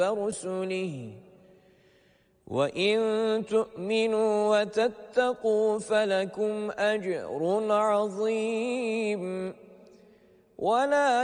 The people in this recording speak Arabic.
ورسله وإن تؤمنوا وتتقوا فلكم أجر عظيم ولا